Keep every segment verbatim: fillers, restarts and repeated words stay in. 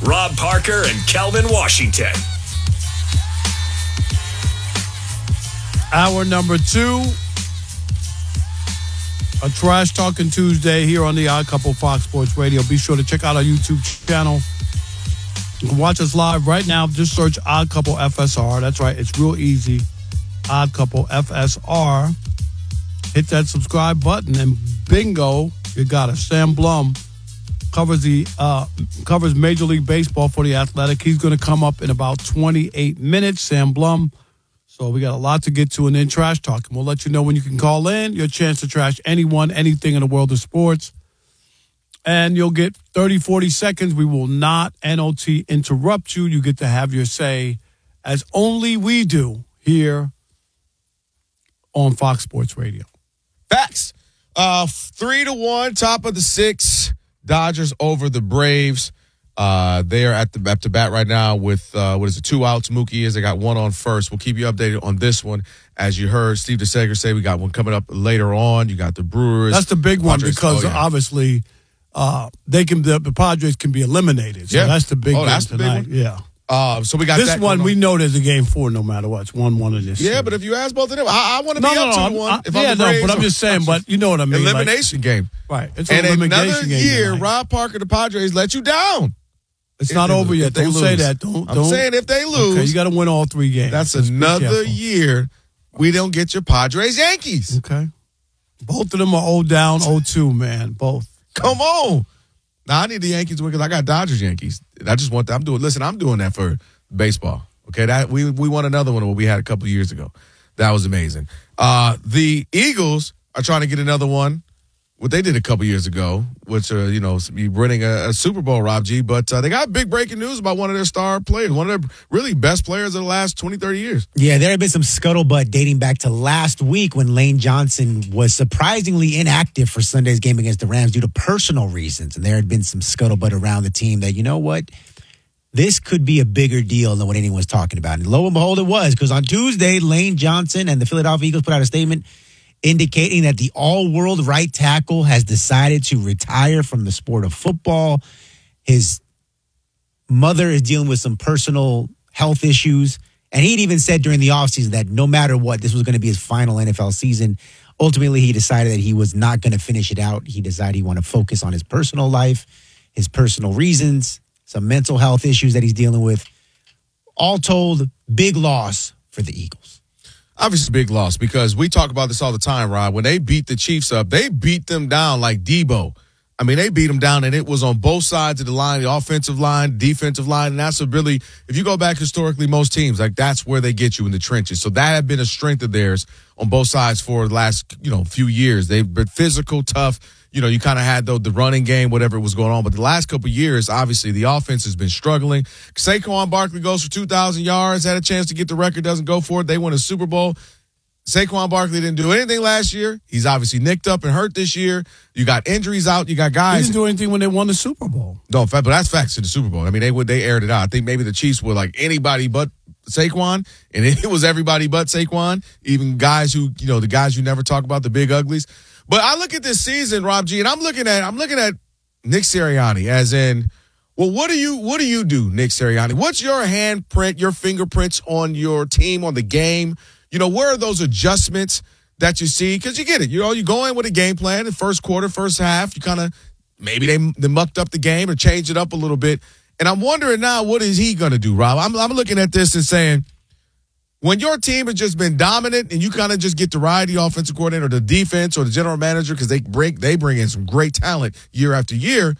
Rob Parker and Calvin Washington. Hour number two, a Trash Talking Tuesday here on the Odd Couple Fox Sports Radio. Be sure to check out our YouTube channel. You can watch us live right now. Just search Odd Couple F S R. That's right. It's real easy. Odd Couple F S R. Hit that subscribe button and bingo, you got it. Sam Blum covers the uh, covers Major League Baseball for the Athletic. He's going to come up in about twenty-eight minutes. Sam Blum. So we got a lot to get to, and then trash talk. And we'll let you know when you can call in. Your chance to trash anyone, anything in the world of sports. And you'll get thirty, forty seconds. We will not N O T interrupt you. You get to have your say, as only we do here on Fox Sports Radio. Facts. Uh, three to one, top of the six. Dodgers over the Braves. Uh, they are at the at the bat right now with, uh, what is it, two outs. Mookie is. They got one on first. We'll keep you updated on this one. As you heard Steve DeSager say, we got one coming up later on. You got the Brewers. That's the big one Padres. because oh, yeah. obviously uh, they can the, the Padres can be eliminated. So yeah. that's the big oh, one that's tonight. The big one? Yeah. Uh, so we got this that one. on. We know there's a game four no matter what. It's one one of this. Yeah, series. but if you ask both of them, I, I want to no, be no, up no, two to one. I, If yeah, I'm the no, Braves, but I'm just saying. But you know what I mean. Elimination like, game. Right. It's and an another elimination game year, tonight. Rob Parker, the Padres let you down. It's If not they- over if yet. they Don't lose. say that. Don't. I'm don't. saying if they lose, Okay, you got to win all three games. that's Just be another careful. year we don't get your Padres Yankees. Okay. Both of them are oh down, oh two, man. Both. Come on. Now I need the Yankees to win because I got Dodgers Yankees. I just want that. I'm doing. Listen, I'm doing that for baseball. Okay, that we we won another one what we had a couple years ago. That was amazing. Uh, the Eagles are trying to get another one. What they did a couple years ago, which uh, you know, be winning a, a Super Bowl, Rob G. But uh, they got big breaking news about one of their star players, one of their really best players of the last twenty, thirty years. Yeah, there had been some scuttlebutt dating back to last week when Lane Johnson was surprisingly inactive for Sunday's game against the Rams due to personal reasons. And there had been some scuttlebutt around the team that, you know what, this could be a bigger deal than what anyone was talking about. And lo and behold, it was, because on Tuesday, Lane Johnson and the Philadelphia Eagles put out a statement indicating that the all-world right tackle has decided to retire from the sport of football. His mother is dealing with some personal health issues, and he'd even said during the offseason that no matter what, this was going to be his final N F L season. Ultimately, he decided that he was not going to finish it out. He decided he wanted to focus on his personal life, his personal reasons, some mental health issues that he's dealing with. All told, big loss for the Eagles. Obviously, big loss because we talk about this all the time, Rob. When they beat the Chiefs up, they beat them down like Debo. I mean, they beat them down, and it was on both sides of the line, the offensive line, defensive line, and that's a really, if you go back historically, most teams, like that's where they get you in the trenches. So that had been a strength of theirs on both sides for the last, you know, few years. They've been physical, tough. You know, you kind of had the, the running game, whatever was going on. But the last couple of years, obviously, the offense has been struggling. Saquon Barkley goes for two thousand yards, had a chance to get the record, doesn't go for it. They win a Super Bowl. Saquon Barkley didn't do anything last year. He's obviously nicked up and hurt this year. You got injuries out. You got He guys. didn't do anything when they won the Super Bowl. No, but that's facts in the Super Bowl. I mean, they would they aired it out. I think maybe the Chiefs were like anybody but Saquon, and it was everybody but Saquon, even guys who, you know, the guys you never talk about, the big uglies. But I look at this season, Rob G, and I'm looking at I'm looking at Nick Sirianni as in, well, what do you what do you do, Nick Sirianni? What's your handprint, your fingerprints on your team, on the game? You know, where are those adjustments that you see? Because you get it. You know, you go in with a game plan in first quarter, first half. You kind of, maybe they, they mucked up the game or changed it up a little bit. And I'm wondering now, what is he going to do, Rob? I'm, I'm looking at this and saying, when your team has just been dominant and you kind of just get to ride the offensive coordinator or the defense or the general manager because they bring, they bring in some great talent year after year,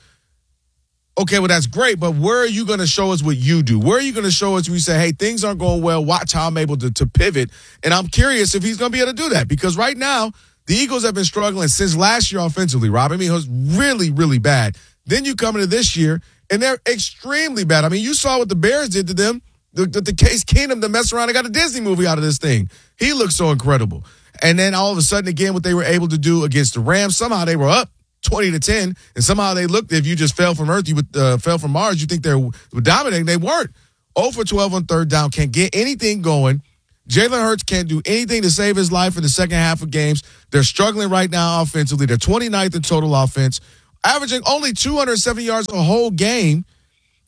okay, well, that's great, but where are you going to show us what you do? Where are you going to show us where you say, hey, things aren't going well, watch how I'm able to, to pivot? And I'm curious if he's going to be able to do that because right now, the Eagles have been struggling since last year offensively, Rob. I mean, it was really, really bad. Then you come into this year, and they're extremely bad. I mean, you saw what the Bears did to them. The, the, the Case Keenum to mess around and got a Disney movie out of this thing. He looked so incredible. And then all of a sudden, again, what they were able to do against the Rams, somehow they were up twenty to ten, and somehow they looked, if you just fell from Earth, you would, uh, fell from Mars, you think they were dominating. They weren't. oh for twelve on third down, can't get anything going. Jalen Hurts can't do anything to save his life in the second half of games. They're struggling right now offensively. They're twenty-ninth in total offense, averaging only two hundred seventy yards a whole game.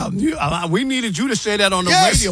Yeah, you, uh, we needed you to say that on the Yes. radio for it to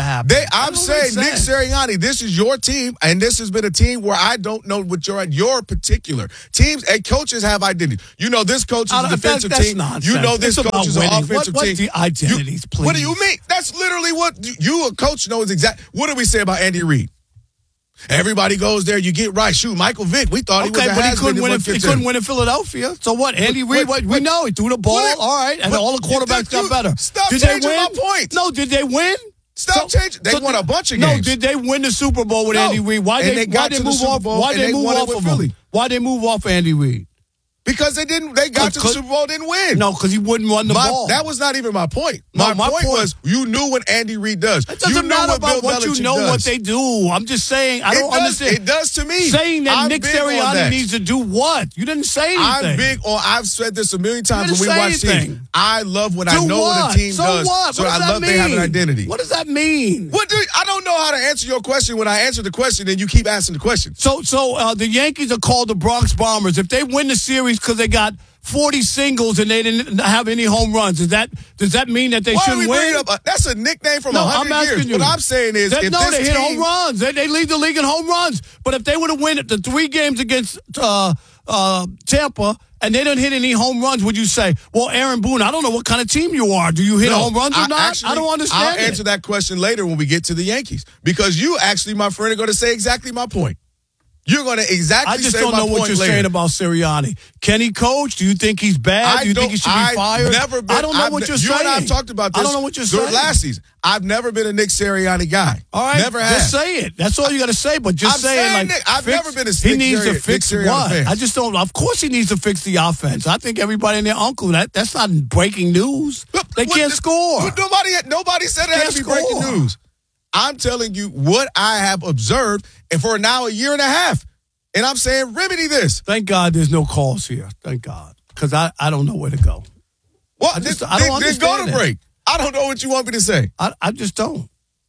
happen. They, I'm That's what we saying, Nick said. Sirianni, this is your team, and this has been a team where I don't know what your your particular teams and coaches have identity. You know, this coach is I a don't- defensive that- that's team. nonsense. You know, this It's about coach is an winning. offensive What- team. what the identities, You- What do please? you mean? That's literally what you, a coach, knows exactly. What do we say about Andy Reid? Everybody goes there, you get right. Shoot, Michael Vick, we thought he was Okay, a but he has-been couldn't in win. one In, he fifteen. couldn't win in Philadelphia. So what? Andy But- Reid, but- what, we but- know he threw the ball. but- all right, and but all the you quarterbacks did- got you- better. stop did they changing win? my point. No, did they win? Stop changing. They won a bunch of no, games. did they win the Super Bowl with No. Andy Reid? Why And they, they why got they to the move Super off? Bowl, Why and they they move won it off with of Philly. him? Why they move off Andy Reid? Because they didn't. They got to the Cause- Super Bowl, didn't win. No, because he wouldn't run the My- ball. that was not even my point. No, my, my point, point- was you knew what Andy Reid does. It doesn't you know matter what about Bill what you Belichick know does. what they do. I'm just saying I It don't does- understand. It does to me. Saying that I'm Nick big on Sirianni that. needs to do what? You didn't say anything. I'm big on. I've said this a million times didn't when we say watch anything. teams. I love when Do I know what? what a team so does. What? So what does I that love mean? they have an identity. What does that mean? What do I don't know how to answer your question when I answer the question and you keep asking the question. So, so uh, the Yankees are called the Bronx Bombers. If they win the series because they got forty singles and they didn't have any home runs, does that does that mean that they Why are shouldn't we win? bringing up? A, that's a nickname from No, a I'm hundred asking years. you. What I'm saying is, They, if no, this they hit team, home runs. They, they lead the league in home runs. But if they would have won the three games against uh, uh, Tampa and they didn't hit any home runs, would you say, well, Aaron Boone, I don't know what kind of team you are. Do you hit No, home runs or I not? actually- I don't understand. I'll it. answer that question later when we get to the Yankees because you actually, my friend, are going to say exactly my point. You're going to exactly I just say don't my know what point you're later. saying about Sirianni. Can he coach? Do you think he's bad? I Do you think don't- he should be I've fired? Never been, I don't know I've what ne- you're you saying. and I have talked about this. I don't know what you're during saying. last season. I've never been a Nick Sirianni guy. All right, never have. just say it. That's all you got to say. But just I'm say saying, it like Nick, I've fix- never been a He Nick needs to Sirianni- fix Nick Sirianni what? fan. I just don't. Of course, he needs to fix the offense. I think everybody and their uncle. That that's not breaking news. They What can't the- score. what Nobody, nobody said it had Can't to be breaking score. news. I'm telling you what I have observed, and for now a year and a half, and I'm saying remedy this. Thank God there's no calls here. Thank God, because I, I don't know where to go. Well, I just- then, I don't then- then go understand to that. break. I don't know what you want me to say. I I just don't.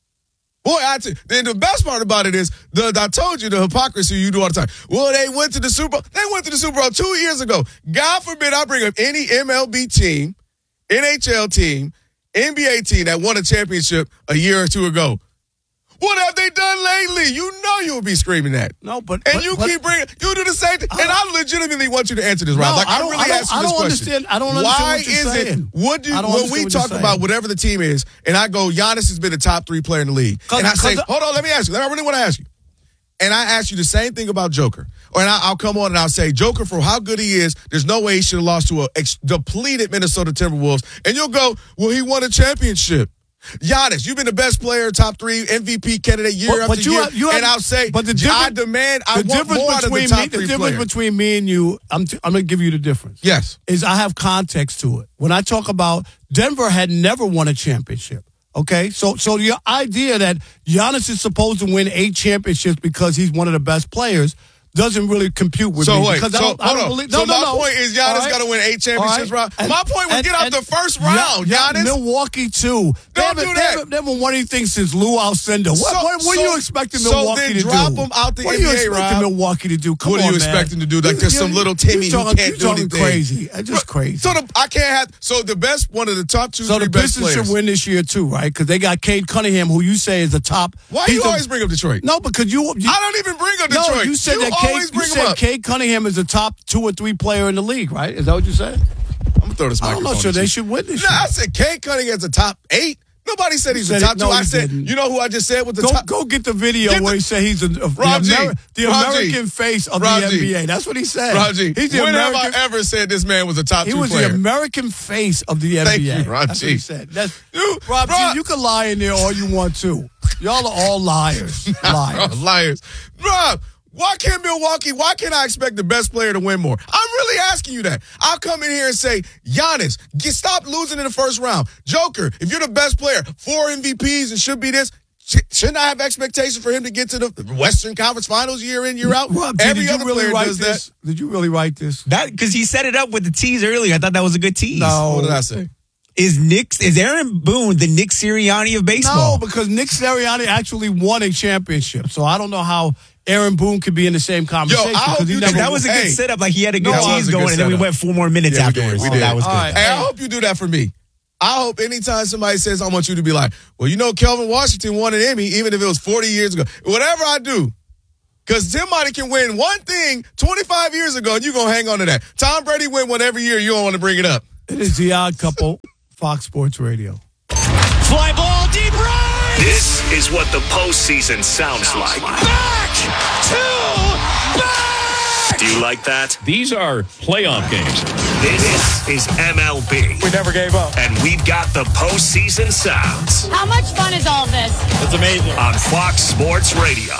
Boy, I t- then the best part about it is the I told you the hypocrisy you do all the time. Well, they went to the Super Bowl. They went to the Super Bowl two years ago. God forbid I bring up any M L B team, N H L team, N B A team that won a championship a year or two ago. What have they done lately? You know you'll be screaming that. No, but And but- you but- keep bringing, you do the same thing. And I legitimately want you to answer this, Rob. No, Like, I I'm don't- really I don't- asking I this don't question. understand- I don't understand Why what you're is saying. it, what do, I don't when understand we what talk you're about saying. whatever the team is, and I go, Giannis has been the top three player in the league. 'Cause- And I say, 'cause- hold on, let me ask you. I really want to ask you. And I ask you the same thing about Joker. Or and I, I'll come on and I'll say, Joker, for how good he is, there's no way he should have lost to a ex- depleted Minnesota Timberwolves. And you'll go, well, he won a championship. Giannis, you've been the best player, top three M V P candidate year But- after but you year. have- you have- and I'll say, but the I difference- demand, I the want difference more out of the between top me, the three difference players. between me and you, I'm t- I'm gonna give you the difference. Yes. Is I have context to it. When I talk about Denver had never won a championship. Okay, so so your idea that Giannis is supposed to win eight championships because he's one of the best players doesn't really compute with So me. wait, because so I don't, I hold don't on. believe. So No, no, my no. point is Giannis All right. got to win eight championships. All Round. right. My point was And- get out and- the first round, yeah, Giannis. Milwaukee too. They Don't haven't- do They that. haven't, they haven't won anything since Lou Alcindor. What, So- what, what so- are you expecting so Milwaukee then to drop do? them out the what N B A, are you expecting Rob? Milwaukee to do? Come What are on, you man. expecting to do? Like You- there's you- some little you Timmy who talking- can't you do talking anything. crazy. That's just crazy. So the, I can't have. So the best, one of the top two, So three the best Pistons players. should win this year too, right? Because they got Cade Cunningham, who you say is the top. Why he's you the- always bring up Detroit? No, because you. you I don't even bring up no, Detroit. you said you that always Cade. You bring said him up. Cade Cunningham is the top two or three player in the league, right? Is that what you said? I'm gonna throw this I'm microphone. not sure at they you. should win this No, year. I said Cade Cunningham's a top eight. Nobody said he's You the said top it- two. no, I you said, didn't. you know who I just said was the Go, top. go get the video Get where the- he said he's a, the, Rob G. Ameri- the Rob G. American face of Rob the G. N B A. That's what he said. Raji, He's the when American. have I ever said this man was a top He two was player? the American face of the Thank N B A. you, Rob That's G. what he said. That's, You- Rob, Rob- G, you can lie in there all you want to. Y'all are all liars. Liars. Liars. Rob, why can't Milwaukee, why can't I expect the best player to win more? I'm really asking you that. I'll come in here and say, Giannis, get, stop losing in the first round. Joker, if you're the best player, four M V Ps and should be this, sh- shouldn't I have expectations for him to get to the Western Conference Finals year in, year out? Rob, G, Every did you other really player write does this? that. Did you really write this? That because he set it up with the tease earlier. I thought that was a good tease. No. What did I say? Is Nick is Aaron Boone the Nick Sirianni of baseball? No, because Nick Sirianni actually won a championship. So I don't know how Aaron Boone could be in the same conversation. I hope 'cause he you never did that was a Hey. good setup. Like he had a good No, that was tease a good going, and then we setup. went four more minutes Yeah, we did, afterwards. we So did. that was All good. right. Hey, I hope you do that for me. I hope anytime somebody says I want you to be like, well, you know, Kelvin Washington won an Emmy, even if it was forty years ago. Whatever I do. Because somebody can win one thing twenty-five years ago, and you're going to hang on to that. Tom Brady win one every year. You don't want to bring it up. It is the Odd Couple, Fox Sports Radio. Fly ball deep right. This is what the postseason sounds, sounds like. like. Back to back. Do you like that? These are playoff games. This is M L B. We never gave up. And we've got the postseason sounds. How much fun is all this? It's amazing. On Fox Sports Radio.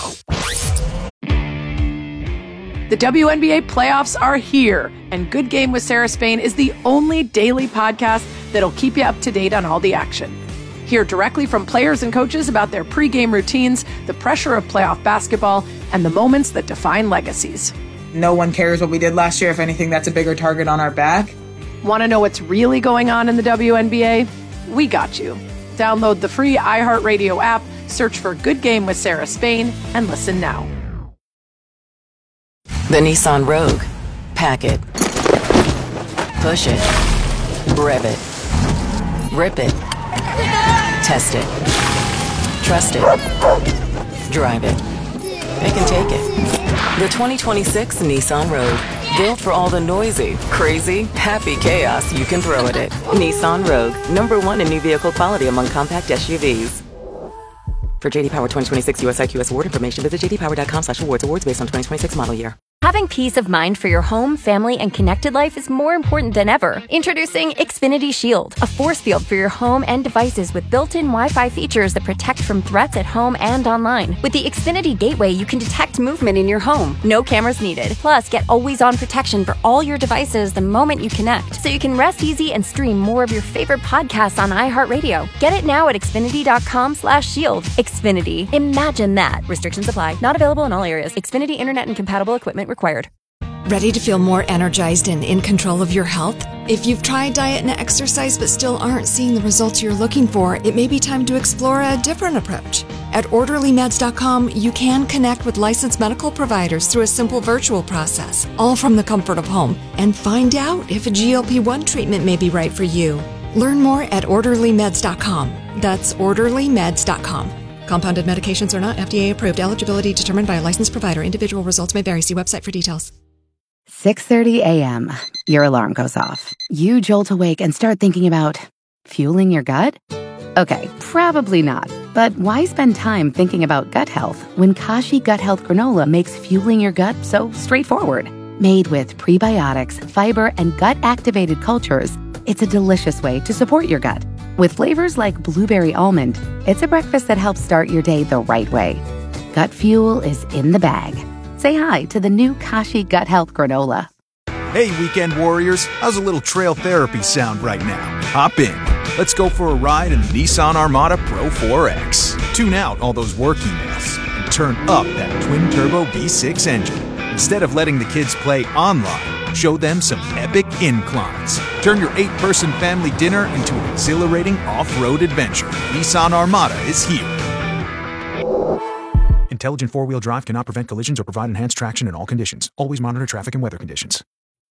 The W N B A playoffs are here, and Good Game with Sarah Spain is the only daily podcast that'll keep you up to date on all the action. Hear directly from players and coaches about their pregame routines, the pressure of playoff basketball, and the moments that define legacies. No one cares what we did last year. If anything, that's a bigger target on our back. Want to know what's really going on in the W N B A? We got you. Download the free iHeartRadio app, search for Good Game with Sarah Spain, and listen now. The Nissan Rogue. Pack it. Push it. Rev it. Rip it. Test it. Trust it. Drive it. It can take it. The twenty twenty-six Nissan Rogue. Built for all the noisy, crazy, happy chaos you can throw at it. Nissan Rogue. Number one in new vehicle quality among compact S U Vs. For J D Power twenty twenty-six U S I Q S award information, visit j d power dot com slash awards. Awards based on twenty twenty-six model year. Having peace of mind for your home, family, and connected life is more important than ever. Introducing Xfinity Shield, a force field for your home and devices with built-in Wi-Fi features that protect from threats at home and online. With the Xfinity Gateway, you can detect movement in your home. No cameras needed. Plus, get always-on protection for all your devices the moment you connect, so you can rest easy and stream more of your favorite podcasts on iHeartRadio. Get it now at xfinity.com slash shield. Xfinity. Imagine that. Restrictions apply. Not available in all areas. Xfinity Internet and compatible equipment required. Ready to feel more energized and in control of your health? If you've tried diet and exercise but still aren't seeing the results you're looking for, it may be time to explore a different approach. At orderly meds dot com, you can connect with licensed medical providers through a simple virtual process, all from the comfort of home, and find out if a G L P one treatment may be right for you. Learn more at orderly meds dot com. That's orderly meds dot com. Compounded medications are not F D A approved. Eligibility determined by a licensed provider. Individual results may vary. See website for details. six thirty a.m. Your alarm goes off. You jolt awake and start thinking about fueling your gut? Okay, probably not. But why spend time thinking about gut health when Kashi Gut Health Granola makes fueling your gut so straightforward? Made with prebiotics, fiber, and gut-activated cultures, it's a delicious way to support your gut. With flavors like blueberry almond, it's a breakfast that helps start your day the right way. Gut fuel is in the bag. Say hi to the new Kashi Gut Health Granola. Hey, weekend warriors, how's a little trail therapy sound right now? Hop in. Let's go for a ride in the Nissan Armada Pro four X. Tune out all those work emails and turn up that twin-turbo V six engine. Instead of letting the kids play online, show them some epic inclines. Turn your eight-person family dinner into an exhilarating off-road adventure. Nissan Armada is here. Intelligent four-wheel drive cannot prevent collisions or provide enhanced traction in all conditions. Always monitor traffic and weather conditions.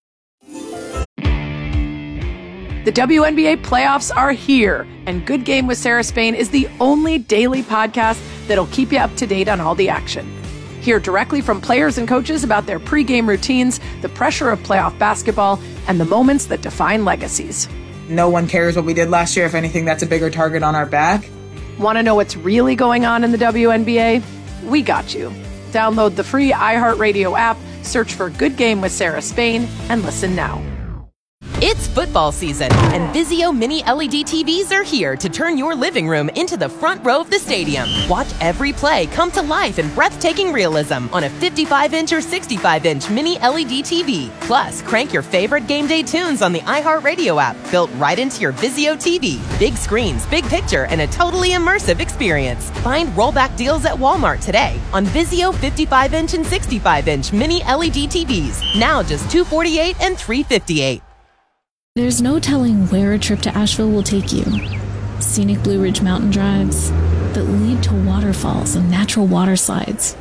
The W N B A playoffs are here, and Good Game with Sarah Spain is the only daily podcast that'll keep you up to date on all the action. Hear directly from players and coaches about their pregame routines, the pressure of playoff basketball, and the moments that define legacies. No one cares what we did last year. If anything, that's a bigger target on our back. Want to know what's really going on in the W N B A? We got you. Download the free iHeartRadio app, search for Good Game with Sarah Spain, and listen now. It's football season, and Vizio Mini L E D T Vs are here to turn your living room into the front row of the stadium. Watch every play come to life in breathtaking realism on a fifty-five inch or sixty-five inch Mini L E D T V. Plus, crank your favorite game day tunes on the iHeartRadio app, built right into your Vizio T V. Big screens, big picture, and a totally immersive experience. Find rollback deals at Walmart today on Vizio fifty-five inch and sixty-five inch Mini L E D T Vs. Now just two hundred forty-eight dollars and three hundred fifty-eight dollars. There's no telling where a trip to Asheville will take you. Scenic Blue Ridge mountain drives that lead to waterfalls and natural water slides.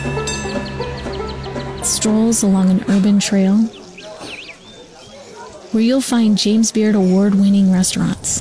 Strolls along an urban trail. where you'll find James Beard award-winning restaurants.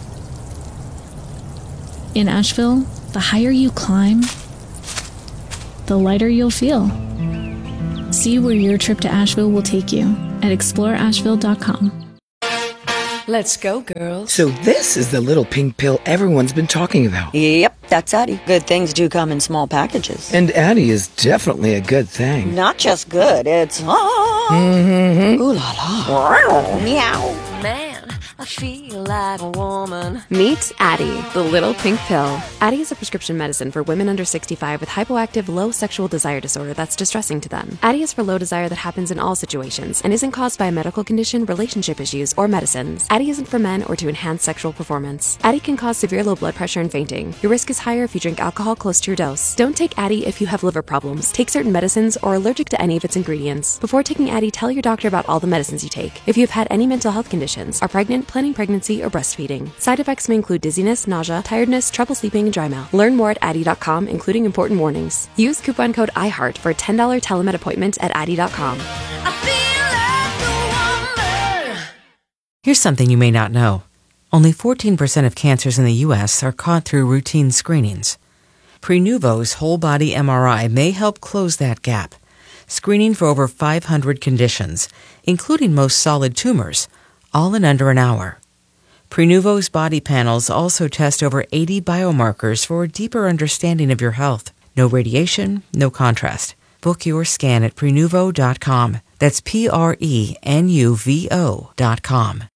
In Asheville, the higher you climb, the lighter you'll feel. See where your trip to Asheville will take you at explore asheville dot com. Let's go, girls. So this is the little pink pill everyone's been talking about. Yep, that's Addie. Good things do come in small packages. And Addie is definitely a good thing. Not just good, it's... Ah. Mm-hmm. Ooh la la. Meow. Man, I feel like a woman. Meet Addie, the little pink pill. Addie is a prescription medicine for women under sixty-five with hypoactive low sexual desire disorder that's distressing to them. Addie is for low desire that happens in all situations and isn't caused by a medical condition, relationship issues, or medicines. Addie isn't for men or to enhance sexual performance. Addie can cause severe low blood pressure and fainting. Your risk is higher if you drink alcohol close to your dose. Don't take Addie if you have liver problems, take certain medicines, or are allergic to any of its ingredients. Before taking Addie, tell your doctor about all the medicines you take. If you have had any mental health conditions, are pregnant, planning pregnancy, or breastfeeding. Side effects may include dizziness, nausea, tiredness, trouble sleeping, and dry mouth. Learn more at addie dot com, including important warnings. Use coupon code iHeart for a ten dollars telemed appointment at addie dot com. Here's something you may not know. Only fourteen percent of cancers in the U S are caught through routine screenings. Prenuvo's whole-body M R I may help close that gap, screening for over five hundred conditions, including most solid tumors, all in under an hour. Prenuvo's body panels also test over eighty biomarkers for a deeper understanding of your health. No radiation, no contrast. Book your scan at prenuvo dot com. That's P R E N U V O dot com.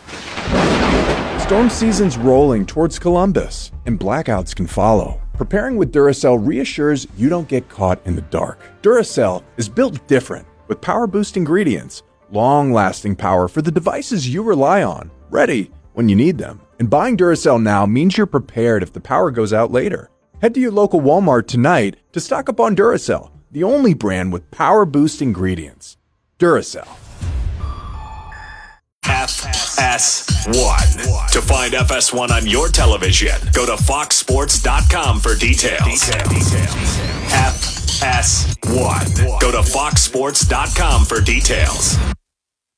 Storm season's rolling towards Columbus, and blackouts can follow. Preparing with Duracell reassures you don't get caught in the dark. Duracell is built different, with power-boost ingredients, long-lasting power for the devices you rely on, ready when you need them. And buying Duracell now means you're prepared if the power goes out later. Head to your local Walmart tonight to stock up on Duracell, the only brand with power-boost ingredients. Duracell. F S one. To find F S one on your television, go to fox sports dot com for details. F S one. Go to fox sports dot com for details.